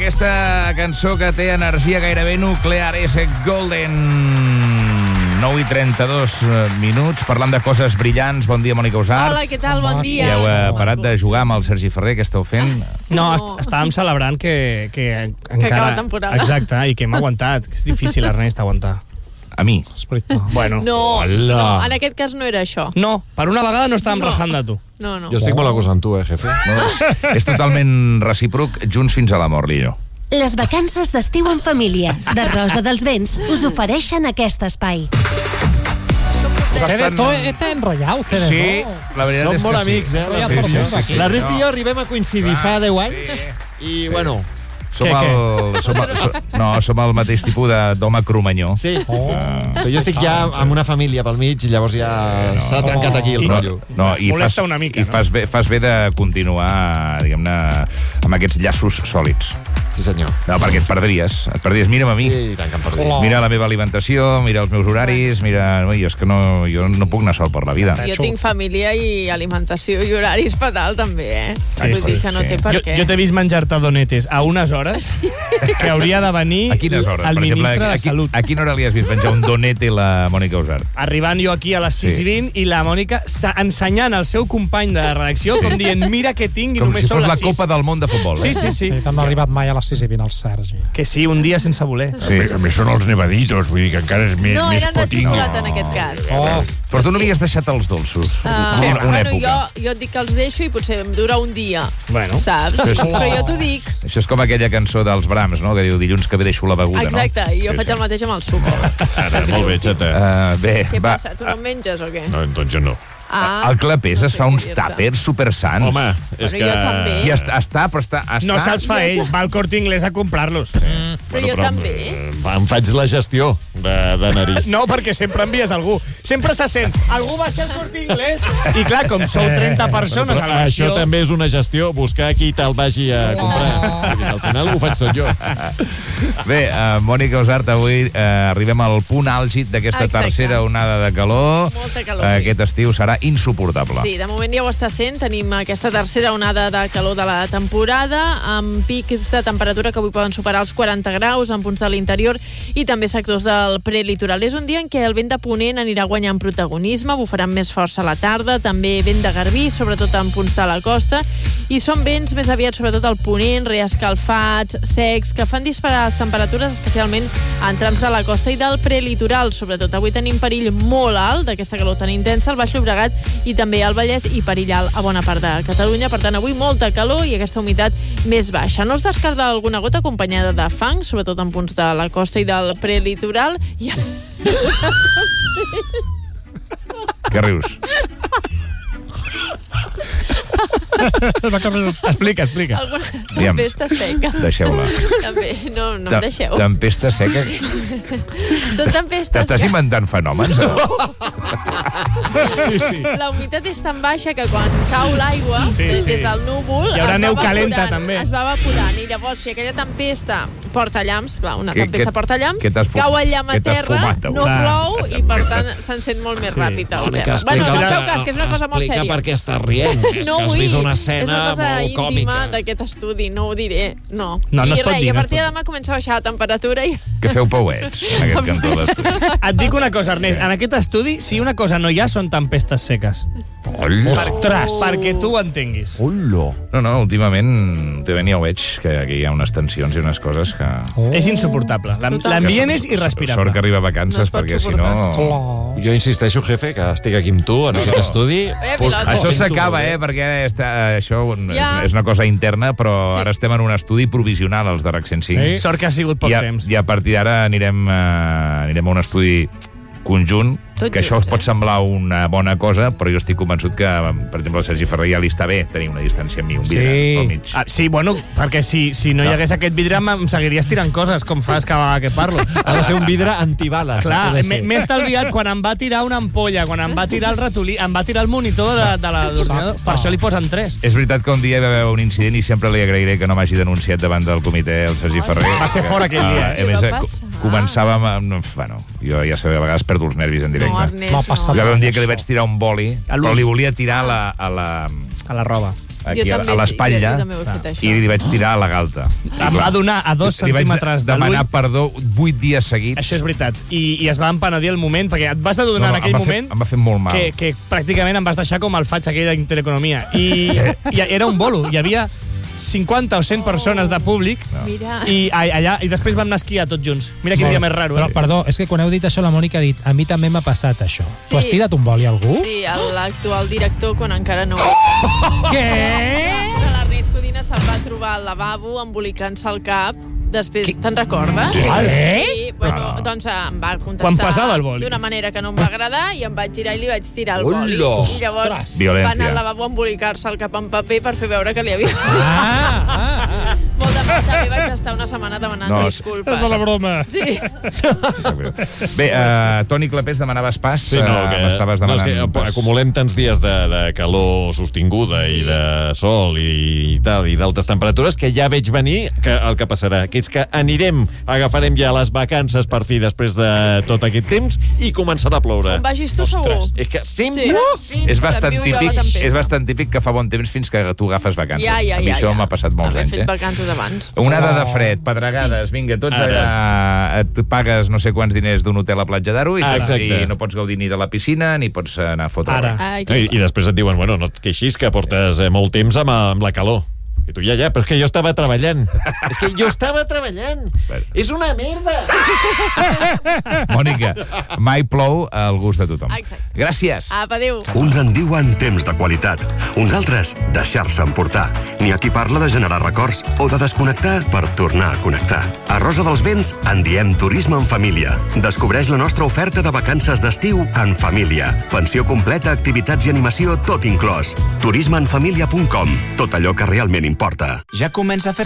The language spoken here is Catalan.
aquesta cançó que té energia gairebé nuclear és Golden. 9:32 parlant de coses brillants. Bon dia, Mònica Usart. Hola, què tal? Bon dia. Ja heu parat de jugar amb el Sergi Ferrer? Què esteu fent? No, estàvem celebrant que encara... acaba la temporada. Exacte, i que hem aguantat. És difícil, Ernest, aguantar. A mi? Bueno. No, en aquest cas no era això. No, per una vegada no estàvem rajant de tu. No. Jo estic molt a gust amb tu, jefe. No, és totalment recíproc, junts fins a la mort, Lillo. Les vacances d'estiu en família de Rosa dels Vents us ofereixen aquest espai. Está enrollado, ustedes, Sí, ¿no? la veritat és Som molt que amics, sí. eh? La resta i jo arribem a coincidir fa 10 anys i, bueno... Som el mateix tipus d'home cromanyó. Sí. Però jo estic ja amb una família pel mig i llavors ja s'ha trencat aquí el rotllo. No, i molesta una mica, i fas bé de continuar, diguem-ne, amb aquests llaços sòlids. Sí, senyor. No, perquè et perdries. Mira'm a mi. Sí, tant que em perdria. Mira la meva alimentació, mira els meus horaris, mira... Jo no puc anar sol per la vida. Jo tinc família i alimentació i horaris fatal, també, eh? Vull dir que no té per què. Jo t'he vist menjar-te donetes a unes hores que hauria de venir A quines hores? el Per ministre exemple, de Salut. a quina hora li has vist menjar un donete la Mònica Usart? Arribant jo aquí a les 6:20 i la Mònica ensenyant al seu company de redacció com dient, mira què tinc i Com només si són fos la les 6. Copa del Món de futbol. Sí, sí, sí. Sí, no ha arribat mai a les 6:20 el Sergi. Que sí, un dia sense voler. Sí. A més són els nevaditos, vull dir que encara és més, No, més eren de potingo. xocolata en aquest cas. Però tu no havies deixat els dolços. Una Bueno, època. jo et dic que els deixo i potser em dura un dia, Bueno. saps? Però jo t'ho dic. Això és com aquella cançó dels Brahms, no? Que diu dilluns que ve deixo la beguda, Exacte, i jo faig el mateix amb el sucre. Ara, molt bé, xata. no? Bé, Què va. passa? Tu no en menges o què? No, doncs jo no. Ah, El Clapés es fa uns dir-te. tàpers supersans. Home, és Però que... jo també. I està. No se'ls fa ell, va al Corte Inglés a comprar-los. Però jo també. Em faig la gestió d'anar-hi. No, perquè sempre envies algú. Sempre se sent, algú va ser al Corte Inglés. I clar, com sou 30 persones a la Això versió... també és una gestió, buscar qui te'l vagi a comprar. Al final ho faig tot jo. Bé, Mònica Usart, avui arribem al punt àlgid d'aquesta Exacte. tercera onada de calor. Molta calor, Aquest estiu serà insuportable. Sí, de moment ja ho està sent. Tenim aquesta tercera onada de calor de la temporada, amb pics de temperatura que avui poden superar els 40 graus en punts de l'interior i també sectors del prelitoral. És un dia en què el vent de ponent anirà guanyant protagonisme, bufarà amb més força a la tarda, també vent de garbí, sobretot en punts de la costa, i són vents més aviat sobretot al ponent, reescalfats, secs, que fan disparar les temperatures, especialment en trams de la costa i del prelitoral. Sobretot avui tenim perill molt alt d'aquesta calor tan intensa al Baix Llobregat i també al Vallès i perill alt a bona part de Catalunya. Per tant, avui molta calor i aquesta humitat més baixa. No es descarta alguna gota acompanyada de fang, sobretot en punts de la costa i del prelitoral. I... Què rius? Explica. Alguna tempesta seca. Deixeu-la. També, no em deixeu. Tempesta seca? Són tempestes. T'estàs inventant fenòmens? Sí. La humitat és tan baixa que quan cau l'aigua des del núvol Hi haurà es va neu evaporant, calenta, també. es va evaporant, i llavors si aquella tempesta porta llamps, clar, una tempesta porta llamps, què t'has cau el llamp a què t'has terra, fumat, no clar. plou i per tant s'encén molt més ràpid a la terra. Bueno, no feu cas, que és una cosa molt sèria. per què estàs rient. És No que has vull, vist una és escena una cosa molt íntima còmica. d'aquest estudi, no ho diré, no. No I es pot res, dir, i a no es partir de pot demà comença a baixar la temperatura i... Que feu pauets, en aquest cantó d'estudi. Et dic una cosa, Ernest, en aquest estudi, si una cosa no hi ha, són tempestes seques. Ostres! Perquè tu ho entenguis. No, últimament ja ho veig, que aquí hi ha unes tensions i unes coses que... És insuportable. L'ambient és irrespirable. Sort que arriba a vacances, No es pot perquè si suportar. no... Jo insisteixo, jefe, que estic aquí amb tu, en aquest estudi. pilota. Això s'acaba, perquè això Ja. és una cosa interna, però Sí. ara estem en un estudi provisional, els de RAC 105. Sort que ha sigut poc temps. I a partir d'ara anirem a un estudi conjunt, Tot que això junts, pot semblar una bona cosa, però jo estic convençut que, per exemple, el Sergi Ferrer ja li està bé tenir una distància amb mi, un vidre al mig. Sí, bueno, perquè si no hi hagués aquest vidre em seguiries tirant coses, com fas cada vegada que parlo. Ha de ser un vidre antibales. Clar, m'he estalviat quan em va tirar una ampolla, quan em va tirar el ratolí, em va tirar el monitor de l'ordinador. Per això li posen 3. És veritat que un dia hi va haver un incident i sempre li agrairé que no m'hagi denunciat davant del comitè el Sergi Ferrer. Va ser fora aquell dia. Què va passar? Començàvem amb... Bueno, jo ja sabia, a vegades perdo els nervis en directe. No, Ernest, Va passar. Hi va haver un dia que li vaig tirar un boli, A l'ull. però li volia tirar a la A la roba. aquí a l'espatlla, jo també ho he fet, això. i li vaig tirar a la galta. Em va donar a 2 centímetres de l'ull. Li vaig demanar perdó 8 dies seguits. Això és veritat. I es va empenedir el moment, perquè et vas adonar en aquell moment em va fer molt mal. que pràcticament em vas deixar com el faig aquell d'Intereconomia. I era un bolo. Hi havia 50 o 100 persones de públic i allà, i després vam anar a esquiar tots junts. Mira quin dia més raro. Però, perdó, és que quan heu dit això, la Mònica ha dit a mi també m'ha passat això. Sí. Tu has tirat un boli a algú? Sí, l'actual director, quan encara no... Què? L'Ernest Codina se'l va trobar al lavabo embolicant-se el cap. Després, te'n recordes? Què? I, bueno, doncs em va Quan contestar passava el boli? d'una manera que no em va agradar i em vaig girar i li vaig tirar el boli. Hola! I llavors Violència. va anar al lavabo a embolicar-se el cap en paper per fer veure que li havia... Molt de mal, també vaig estar una setmana demanant disculpes. És de la broma. Sí. Bé, Toni Clapés, demanaves pas. Sí, no, m'estaves demanant que pas. acumulem tants dies de calor sostinguda i de sol i tal, i d'altes temperatures, que ja veig venir el que passarà, que és que agafarem ja les vacances per fi després de tot aquest temps i començarà a ploure. On vagis tu, segur. És que sempre... Sí. És bastant També ho típic, tempesta. és bastant típic que fa bon temps fins que tu agafes vacances. Ja. A mi això m'ha passat molts Haver anys. fet vacances abans. Onada de fred, pedregades, vinga, tots allà et pagues no sé quants diners d'un hotel a Platja d'Aro i no pots gaudir ni de la piscina ni pots anar a fotre. I després et diuen, bueno, no et queixis que portes molt temps amb la calor. I tu, ja, però és que jo estava treballant. És que jo estava treballant. És una merda! Mònica, mai plou al gust de tothom. Exacte. Gràcies. Apa, adéu. Uns en diuen temps de qualitat, uns altres deixar-se emportar. N'hi ha qui parla de generar records o de desconnectar per tornar a connectar. A Rosa dels Vents en diem turisme en família. Descobreix la nostra oferta de vacances d'estiu en família. Pensió completa, activitats i animació, tot inclòs. turismeenfamilia.com. Tot allò que realment importa. Ja comença a fer